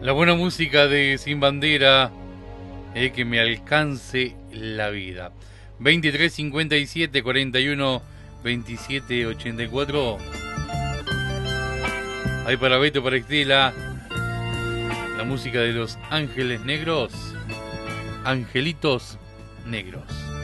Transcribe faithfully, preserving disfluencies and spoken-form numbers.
La buena música de Sin Bandera, eh, que me alcance la vida. veintitrés cincuenta y siete cuarenta y uno veintisiete ochenta y cuatro. Ahí para Beto, para Estela, la música de los Ángeles Negros, Angelitos Negros.